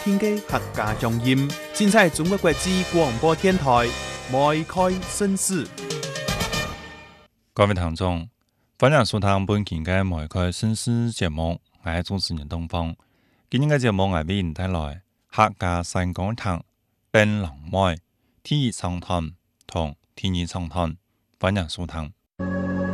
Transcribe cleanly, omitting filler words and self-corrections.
聽嘅客家鄉音，精彩中國國際廣播電台，梅開新詩。 各位聽眾，歡迎收聽本期嘅梅開新詩節目，我係主持人東方。今日嘅節目我為您帶來客家山歌堂、檳榔妹、天意長談同天意長談，歡迎收聽。